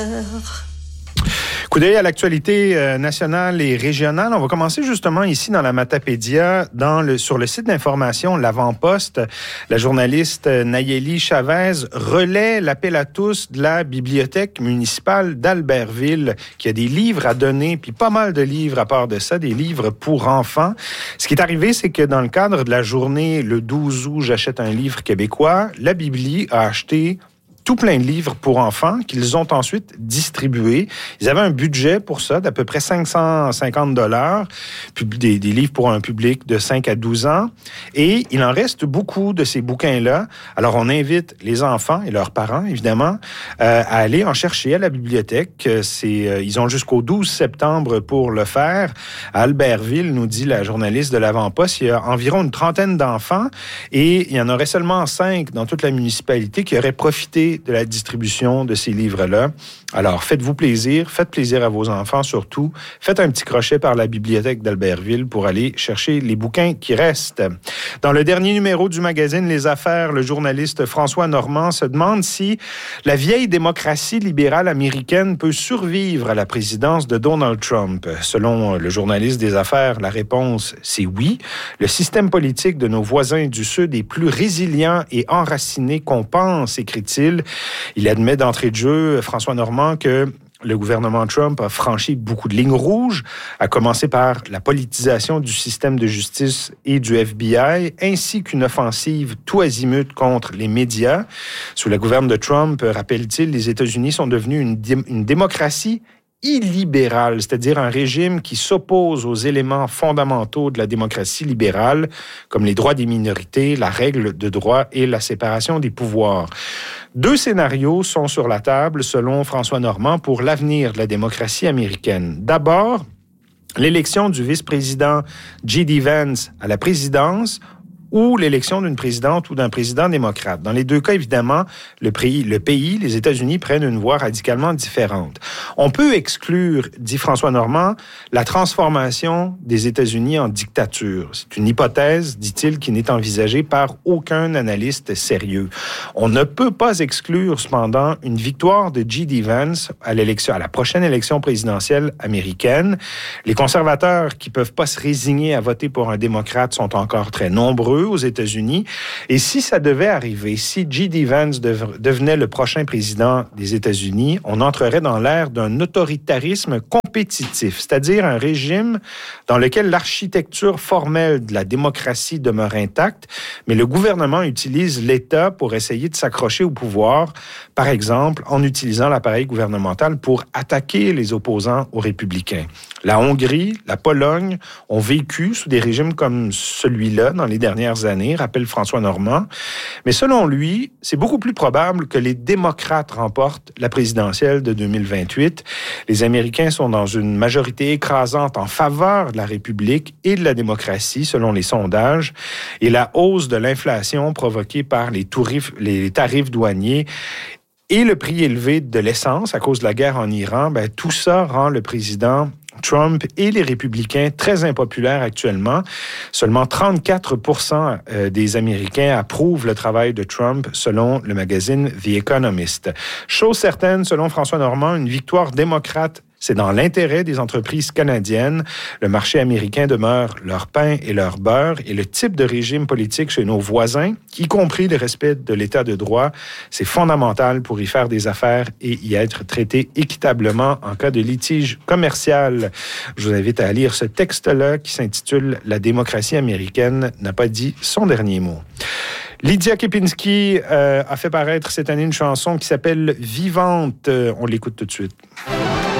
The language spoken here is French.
Coup d'œil à l'actualité nationale et régionale. On va commencer justement ici dans la Matapédia, sur le site d'information L'Avant-Poste. La journaliste Nayeli Chavez relaie l'appel à tous de la bibliothèque municipale d'Albertville, qui a des livres à donner, puis pas mal de livres à part de ça, des livres pour enfants. Ce qui est arrivé, c'est que dans le cadre de la journée le 12 août, j'achète un livre québécois, la Bibli a acheté tout plein de livres pour enfants qu'ils ont ensuite distribués. Ils avaient un budget pour ça d'à peu près 550 $, des livres pour un public de 5 à 12 ans. Et il en reste beaucoup de ces bouquins-là. Alors, on invite les enfants et leurs parents, évidemment, à aller en chercher à la bibliothèque. Ils ont jusqu'au 12 septembre pour le faire. À Albertville, nous dit la journaliste de l'Avant-Poste, il y a environ une trentaine d'enfants et il y en aurait seulement 5 dans toute la municipalité qui auraient profité de la distribution de ces livres-là. Alors, faites-vous plaisir, faites plaisir à vos enfants surtout. Faites un petit crochet par la bibliothèque d'Albertville pour aller chercher les bouquins qui restent. Dans le dernier numéro du magazine Les Affaires, le journaliste François Normand se demande si la vieille démocratie libérale américaine peut survivre à la présidence de Donald Trump. Selon le journaliste des Affaires, la réponse, c'est oui. Le système politique de nos voisins du Sud est plus résilient et enraciné qu'on pense, écrit-il. Il admet d'entrée de jeu, François Normand, que le gouvernement Trump a franchi beaucoup de lignes rouges, à commencer par la politisation du système de justice et du FBI, ainsi qu'une offensive tout azimut contre les médias. Sous la gouverne de Trump, rappelle-t-il, les États-Unis sont devenus une démocratie illibéral, c'est-à-dire un régime qui s'oppose aux éléments fondamentaux de la démocratie libérale, comme les droits des minorités, la règle de droit et la séparation des pouvoirs. 2 scénarios sont sur la table, selon François Normand, pour l'avenir de la démocratie américaine. D'abord, l'élection du vice-président J.D. Vance à la présidence ou l'élection d'une présidente ou d'un président démocrate. Dans les 2 cas, évidemment, le pays, les États-Unis, prennent une voie radicalement différente. On peut exclure, dit François Normand, la transformation des États-Unis en dictature. C'est une hypothèse, dit-il, qui n'est envisagée par aucun analyste sérieux. On ne peut pas exclure, cependant, une victoire de J.D. Vance à la prochaine élection présidentielle américaine. Les conservateurs qui peuvent pas se résigner à voter pour un démocrate sont encore très nombreux aux États-Unis. Et si ça devait arriver, si J.D. Vance devenait le prochain président des États-Unis, on entrerait dans l'ère d'un autoritarisme compétitif, c'est-à-dire un régime dans lequel l'architecture formelle de la démocratie demeure intacte, mais le gouvernement utilise l'État pour essayer de s'accrocher au pouvoir, par exemple en utilisant l'appareil gouvernemental pour attaquer les opposants aux républicains. La Hongrie, la Pologne ont vécu sous des régimes comme celui-là dans les dernières années, rappelle François Normand. Mais selon lui, c'est beaucoup plus probable que les démocrates remportent la présidentielle de 2028. Les Américains sont dans une majorité écrasante en faveur de la République et de la démocratie, selon les sondages. Et la hausse de l'inflation provoquée par les tarifs douaniers et le prix élevé de l'essence à cause de la guerre en Iran, tout ça rend le président Trump et les républicains très impopulaires actuellement. Seulement 34% des Américains approuvent le travail de Trump, selon le magazine The Economist. Chose certaine, selon François Normand, une victoire démocrate, c'est dans l'intérêt des entreprises canadiennes. Le marché américain demeure leur pain et leur beurre et le type de régime politique chez nos voisins, y compris le respect de l'État de droit, c'est fondamental pour y faire des affaires et y être traité équitablement en cas de litige commercial. Je vous invite à lire ce texte-là qui s'intitule « La démocratie américaine n'a pas dit son dernier mot ». Lydia Kepinski a fait paraître cette année une chanson qui s'appelle « Vivante ». On l'écoute tout de suite.